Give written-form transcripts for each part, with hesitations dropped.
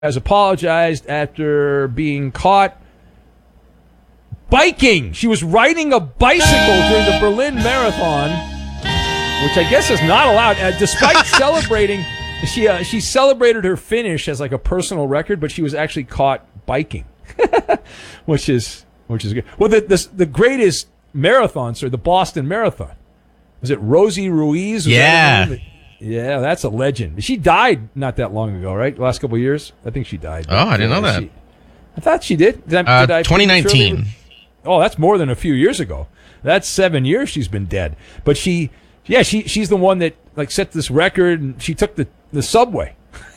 has apologized after being caught biking. She was riding a bicycle during the Berlin Marathon, which I guess is not allowed. Despite celebrating, she celebrated her finish as like a personal record, but she was actually caught biking, which is good. Well, the greatest marathon, sir, the Boston Marathon. Was it Rosie Ruiz? Yeah. Yeah, that's a legend. She died not that long ago, right? The last couple of years? I think she died. Oh, I didn't know that. I thought she did. Did I 2019. Oh, that's more than a few years ago. That's 7 years she's been dead. But she's the one that like set this record, and she took the subway.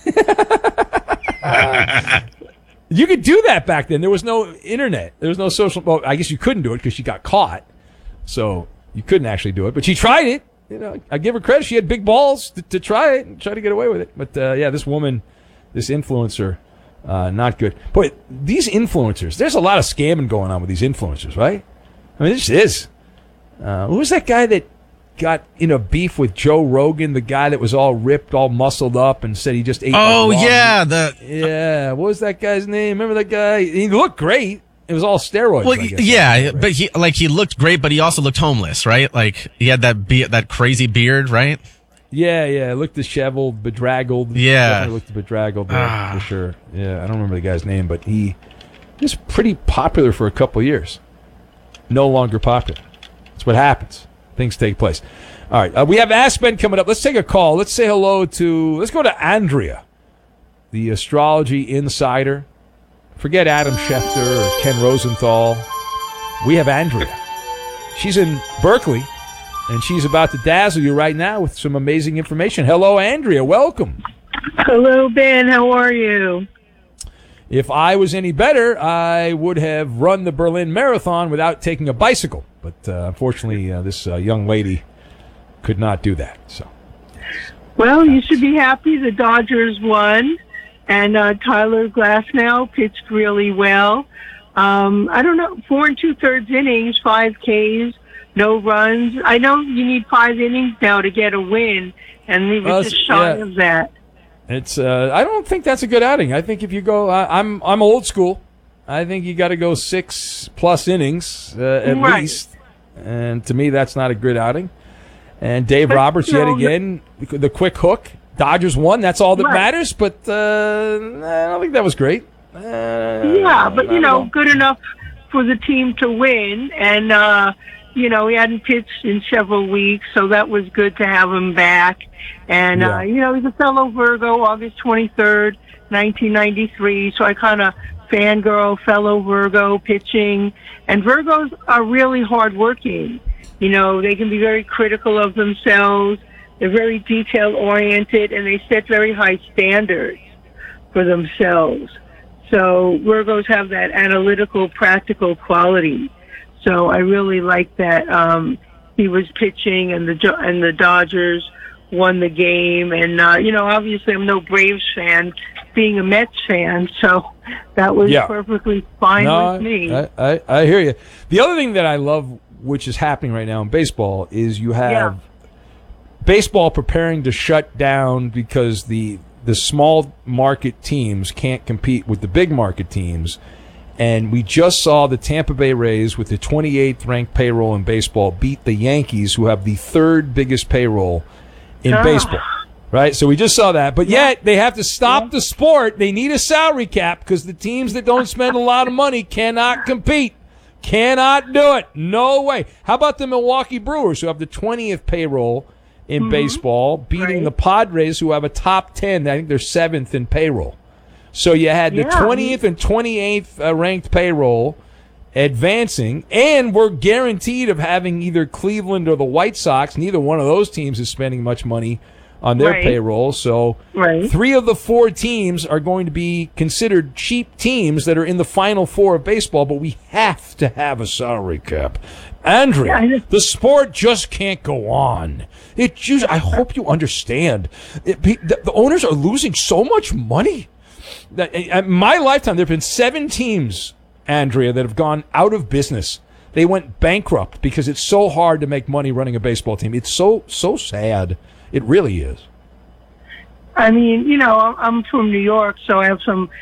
You could do that back then. There was no internet. There was no social. Well, I guess you couldn't do it because she got caught, so you couldn't actually do it. But she tried it. You know, I give her credit. She had big balls to try it and try to get away with it. But this woman, this influencer, not good. Boy, these influencers, there's a lot of scamming going on with these influencers, right? I mean, this is. Who was that guy that got in a beef with Joe Rogan, the guy that was all ripped, all muscled up, and said he just ate. Oh, yeah. What was that guy's name? Remember that guy? He looked great. It was all steroids. Well, yeah, but he looked great, but he also looked homeless, right? Like he had that crazy beard, right? Yeah, it looked disheveled, bedraggled. Yeah, definitely looked bedraggled there, for sure. Yeah, I don't remember the guy's name, but he was pretty popular for a couple years. No longer popular. That's what happens. Things take place. All right, we have Aspen coming up. Let's take a call. Let's say hello let's go to Andrea, the astrology insider. Forget Adam Schefter or Ken Rosenthal. We have Andrea. She's in Berkeley, and she's about to dazzle you right now with some amazing information. Hello, Andrea. Welcome. Hello, Ben. How are you? If I was any better, I would have run the Berlin Marathon without taking a bicycle. But unfortunately, this young lady could not do that. So, well, you should be happy. The Dodgers won. And Tyler Glasnow pitched really well. I don't know, 4 2/3 innings, 5 Ks, no runs. I know you need 5 innings now to get a win, and we were just shy of that. It's. I don't think that's a good outing. I think if you go, I'm old school. I think you got to go 6+ innings at least, and to me that's not a good outing. And Dave Roberts yet again, the quick hook. Dodgers won. That's all that matters. But I don't think that was great. But good enough for the team to win. And he hadn't pitched in several weeks, so that was good to have him back. And he's a fellow Virgo, August 23rd, 1993. So I kind of fangirl fellow Virgo pitching. And Virgos are really hardworking. You know, they can be very critical of themselves. They're very detail-oriented, and they set very high standards for themselves. So Virgos have that analytical, practical quality. So I really like that he was pitching, and the Dodgers won the game. And obviously I'm no Braves fan, being a Mets fan, so that was perfectly fine with me. I hear you. The other thing that I love, which is happening right now in baseball, is you have baseball preparing to shut down because the small market teams can't compete with the big market teams. And we just saw the Tampa Bay Rays, with the 28th ranked payroll in baseball, beat the Yankees, who have the 3rd biggest payroll in baseball. Right? So we just saw that. But yet they have to stop the sport. They need a salary cap because the teams that don't spend a lot of money cannot compete. Cannot do it. No way. How about the Milwaukee Brewers, who have the 20th payroll in baseball, beating the Padres, who have a top 10. I think they're 7th in payroll. So you had the 20th and 28th ranked payroll advancing, and we're guaranteed of having either Cleveland or the White Sox. Neither one of those teams is spending much money on their payroll. So 3 of the 4 teams are going to be considered cheap teams that are in the Final Four of baseball, but we have to have a salary cap. Andrea, the sport just can't go on. I hope you understand. The owners are losing so much money. In my lifetime, there have been 7 teams, Andrea, that have gone out of business. They went bankrupt because it's so hard to make money running a baseball team. It's so sad. It really is. I mean, I'm from New York, so I have some